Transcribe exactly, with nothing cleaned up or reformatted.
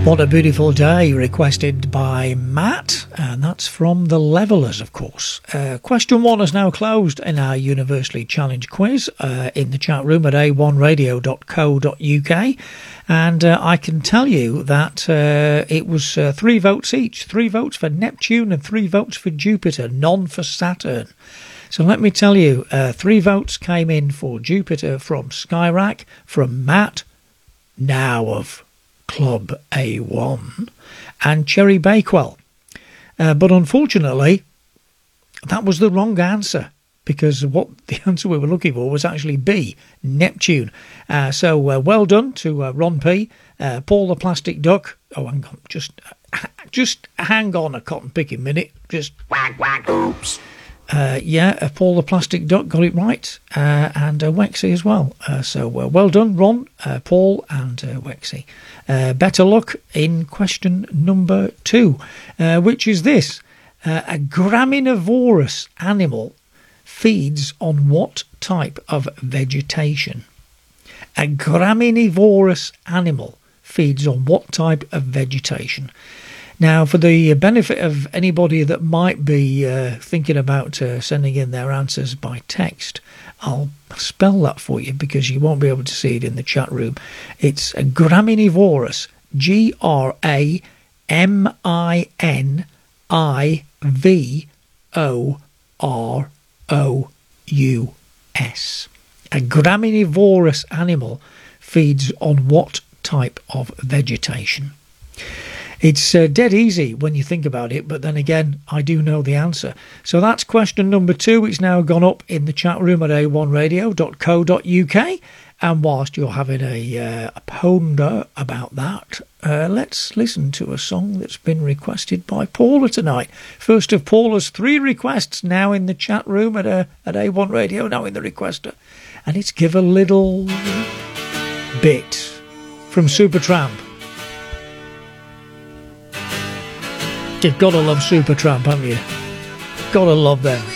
What a Beautiful Day, requested by Matt, and that's from The Levellers, of course. Uh, question one is now closed in our Universally Challenge quiz uh, in the chat room at a one radio dot co dot uk, and uh, I can tell you that uh, it was uh, three votes each, three votes for Neptune and three votes for Jupiter, none for Saturn. So let me tell you, uh, three votes came in for Jupiter from Skyrack, from Matt, now of Club A one, and Cherry Bakewell. Uh, but unfortunately, that was the wrong answer, because what the answer we were looking for was actually B, Neptune. Uh, so uh, well done to uh, Ron P, uh, Paul the Plastic Duck. Oh, hang on, just, just hang on a cotton picking minute. Just whack, whack, oops. Uh, yeah, uh, Paul the Plastic Duck got it right, uh, and uh, Wexy as well. Uh, so uh, well done, Ron, uh, Paul, and uh, Wexy. Uh, better luck in question number two, uh, which is this. Uh, a graminivorous animal feeds on what type of vegetation? A graminivorous animal feeds on what type of vegetation? Now, for the benefit of anybody that might be uh, thinking about uh, sending in their answers by text, I'll spell that for you because you won't be able to see it in the chat room. It's a graminivorous, G R A M I N I V O R O U S. A graminivorous animal feeds on what type of vegetation? It's uh, dead easy when you think about it, but then again, I do know the answer. So that's question number two. It's now gone up in the chat room at a one radio dot co dot uk. And whilst you're having a, uh, a ponder about that, uh, let's listen to a song that's been requested by Paula tonight. First of Paula's three requests now in the chat room at, a, at A one Radio, now in the requester. And it's Give a Little Bit from Supertramp. You've got to love Supertramp, haven't you? Got to love them.